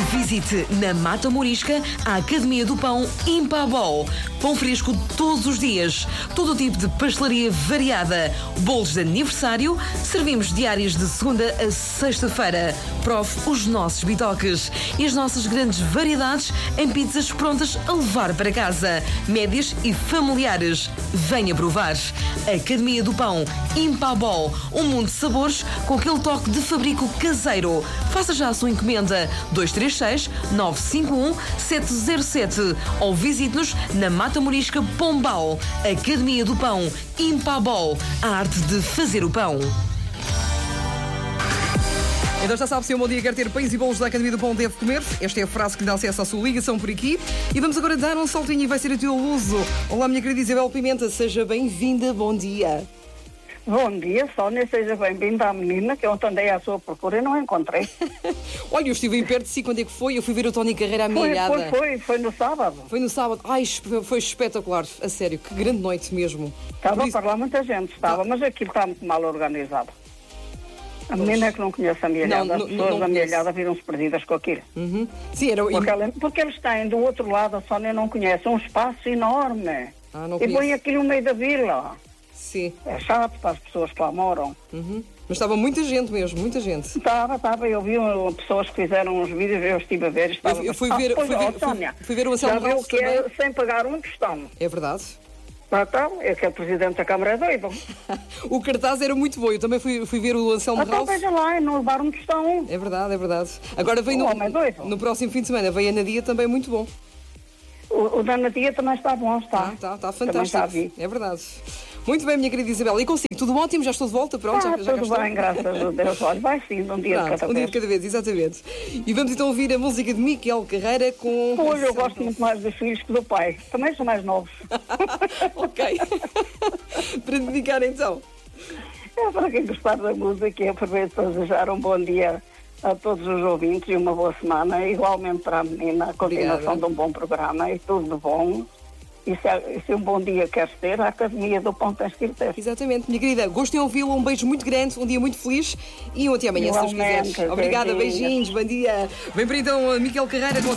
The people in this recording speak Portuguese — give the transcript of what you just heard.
Visite na Mata Morisca a Academia do Pão Impabol. Pão fresco todos os dias. Todo o tipo de pastelaria variada. Bolos de aniversário. Servimos diárias de segunda a sexta-feira. Prove os nossos bitoques e as nossas grandes variedades em pizzas prontas a levar para casa. Médias e familiares. Venha provar. Academia do Pão Impabol. Um mundo de sabores com aquele toque de fabrico caseiro. Faça já a sua encomenda 236-951-707 ou visite-nos na Mata Morisca Pombal. Academia do Pão Impabol. A arte de fazer o pão. Então já sabe, se um bom dia quer ter pães e bolos da Academia do Pão, deve comer. Esta é a frase que lhe dá acesso à sua ligação por aqui. E vamos agora dar um saltinho e vai ser a teu uso. Olá, minha querida Isabel Pimenta, seja bem-vinda, bom dia. Bom dia, Sónia, seja bem-vinda à menina, que ontem andei à sua procura e não a encontrei. Olha, eu estive aí perto de si, quando é que foi? Eu fui ver o Tony Carreira à minha ilhada. Foi no sábado. Foi no sábado. Ai, foi espetacular, a sério, que grande noite mesmo. Estava para lá muita gente, mas aquilo está muito mal organizado. A menina é que não conhece a minha ilhada, as pessoas da minha ilhada viram-se perdidas com aquilo. Uhum. Sim, era... Porque eles têm do outro lado, a Sónia não conhece, um espaço enorme. Não e põe aquilo no meio da vila. Sim. É chato para as pessoas que lá moram. Uhum. Mas estava muita gente mesmo, muita gente. Estava. Eu vi pessoas que fizeram uns vídeos, eu estive a ver. Eu fui ver o Anselmo Ralph também. É sem pagar um tostão. É verdade. Então, é que o Presidente da Câmara é doido. O cartaz era muito bom, eu também fui ver o Anselmo Ralph. Então veja lá, e não levar um tostão. É verdade. Agora vem no próximo fim de semana, vem a Nadia também muito bom. O da Nadia também está bom, está. Está fantástico. É verdade. Muito bem, minha querida Isabel. E consigo? Tudo ótimo? Já estou de volta? Pronto, já tudo bem, graças a Deus. Olha, vai sim, de um dia de cada vez. Um dia de cada vez, exatamente. E vamos então ouvir a música de Miquel Carreira com... Pois, eu gosto muito mais dos filhos que do pai. Também são mais novos. Ok. Para dedicar então. É para quem gostar da música e aproveito para desejar um bom dia a todos os ouvintes e uma boa semana. Igualmente para a menina, a continuação de um bom programa e tudo de bom. E se um bom dia queres ter, a Academia do Pão tens que ir ter. Exatamente, minha querida. Gosto em ouvi-la, um beijo muito grande, um dia muito feliz e até amanhã, se Deus quiseres. Obrigada, beijinhos, bom dia. Vem para então Miquel Carreira com